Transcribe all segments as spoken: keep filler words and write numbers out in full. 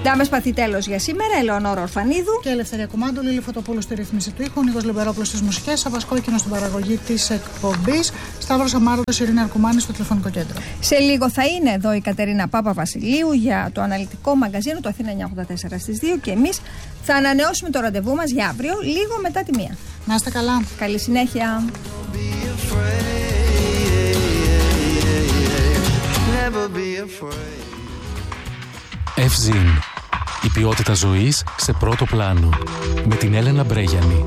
Ντάμες παθεί τέλος για σήμερα. Ελεονόρα Ορφανίδου και Ελευθερία Κουμάντου. Λίλη Φωτοπούλου στη ρύθμιση του ήχου. Νίκος Λιμπερόπουλος στις μουσικές. Σάββας Κόκκινος στην παραγωγή της εκπομπής. Σταύρος Αμάροδος, Ειρήνη Αρκουμάνη στο τηλεφωνικό κέντρο. Σε λίγο θα είναι εδώ η Κατερίνα Πάπα-Βασιλείου για το αναλυτικό μαγκαζίνο του Αθήνα εννιακόσια ογδόντα τέσσερα στις δύο και εμείς θα ανανεώσουμε το ραντεβού μας για αύριο, λίγο μετά τη μία. Να είστε καλά. Καλή συνέχεια. Ευζήν. Η ποιότητα ζωής σε πρώτο πλάνο. Με την Έλενα Μπρέγιανη.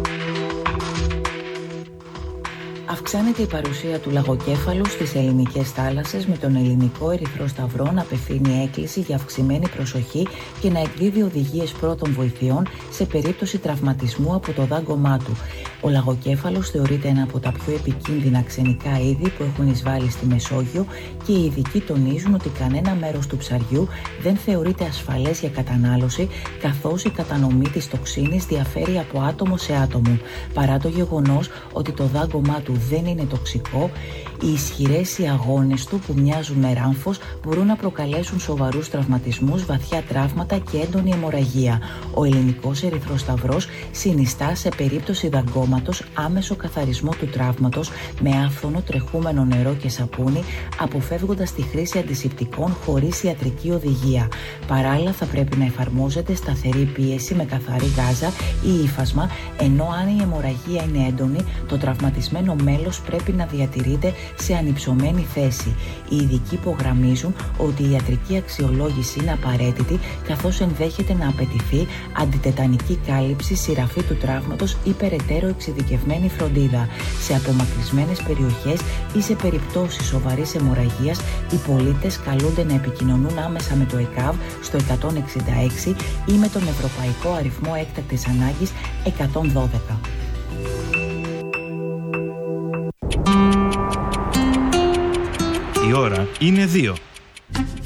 Αυξάνεται η παρουσία του λαγοκέφαλου στις ελληνικές θάλασσες, με τον Ελληνικό Ερυθρό Σταυρό να απευθύνει έκκληση για αυξημένη προσοχή και να εκδίδει οδηγίες πρώτων βοηθειών σε περίπτωση τραυματισμού από το δάγκωμά του. Ο λαγοκέφαλος θεωρείται ένα από τα πιο επικίνδυνα ξενικά είδη που έχουν εισβάλει στη Μεσόγειο και οι ειδικοί τονίζουν ότι κανένα μέρος του ψαριού δεν θεωρείται ασφαλές για κατανάλωση, καθώς η κατανομή της τοξίνης διαφέρει από άτομο σε άτομο. Παρά το γεγονός ότι το δάγκωμά του δεν είναι τοξικό, οι ισχυρές οι αγώνες του που μοιάζουν με ράμφος μπορούν να προκαλέσουν σοβαρούς τραυματισμούς, βαθιά τραύματα και έντονη αιμορραγία. Ο Ελληνικός Ερυθρός Σταυρός συνιστά σε περίπτωση δαγκώματος άμεσο καθαρισμό του τραύματος με άφθονο τρεχούμενο νερό και σαπούνι, αποφεύγοντας τη χρήση αντισηπτικών χωρίς ιατρική οδηγία. Παράλληλα, θα πρέπει να εφαρμόζεται σταθερή πίεση με καθαρή γάζα ή ύφασμα, ενώ αν η αιμορραγία είναι έντονη, το τραυματισμένο μέλος πρέπει να διατηρείται σε ανυψωμένη θέση. Οι ειδικοί υπογραμμίζουν ότι η ιατρική αξιολόγηση είναι απαραίτητη, καθώς ενδέχεται να απαιτηθεί αντιτετανική κάλυψη, σειραφή του τραύματος ή περαιτέρω εξειδικευμένη φροντίδα. Σε απομακρυσμένες περιοχές ή σε περιπτώσεις σοβαρής αιμορραγίας, οι πολίτες καλούνται να επικοινωνούν άμεσα με το ΕΚΑΒ στο εκατόν εξήντα έξι ή με τον Ευρωπαϊκό Αριθμό Έκτακτης Ανάγκης εκατόν δώδεκα. Η ώρα είναι δύο.